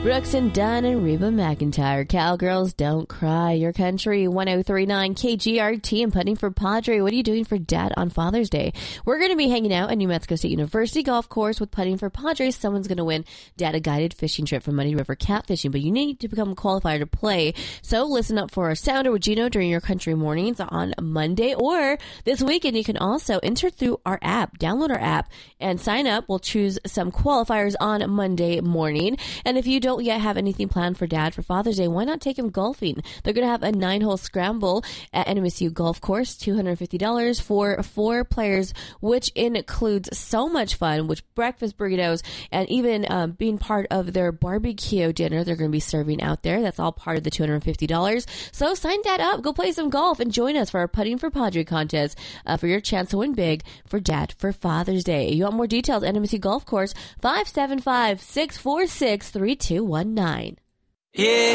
Brooks and Dunn and Reba McEntire. Cowgirls Don't Cry. Your Country 1039 KGRT and putting for Padre. What are you doing for Dad on Father's Day? We're going to be hanging out at New Mexico State University Golf Course with putting for Padres. Someone's going to win Dad a guided fishing trip for Muddy River catfishing, but you need to become a qualifier to play. So listen up for our Sounder with Gino during your country mornings on Monday or this weekend. You can also enter through our app. Download our app and sign up. We'll choose some qualifiers on Monday morning. And if you don't yet have anything planned for Dad for Father's Day, why not take him golfing? They're going to have a 9-hole scramble at NMSU Golf Course, $250 for 4 players, which includes so much fun, which breakfast burritos, and even being part of their barbecue dinner they're going to be serving out there. That's all part of the $250. So sign Dad up, go play some golf, and join us for our Putting for Padre contest for your chance to win big for Dad for Father's Day. You want more details? NMSU Golf Course, 575-646-3219. Yeah.